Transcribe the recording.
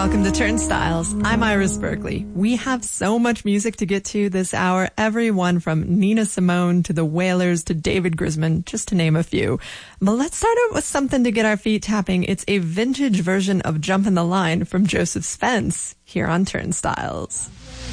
Welcome to Turnstiles. I'm Iris Berkeley. We have so much music to get to this hour, everyone from Nina Simone to the Wailers to David Grisman, just to name a few. But let's start out with something to get our feet tapping. It's a vintage version of Jumpin' the Line from Joseph Spence here on Turnstiles.